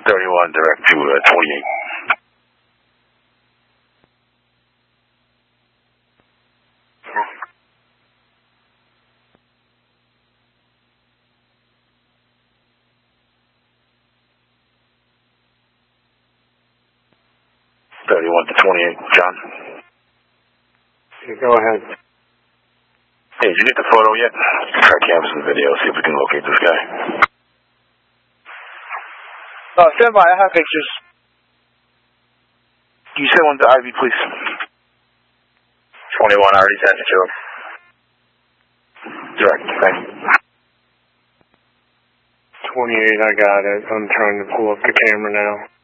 31, direct to 28. To 28, John. Okay, go ahead. Hey, did you get the photo yet? Try canvassing the video, see if we can locate this guy. Stand by, I have pictures. Can you send one to Ivy, please? 21, already sent it to him. Direct, thank you. 28, I got it. I'm trying to pull up the camera now.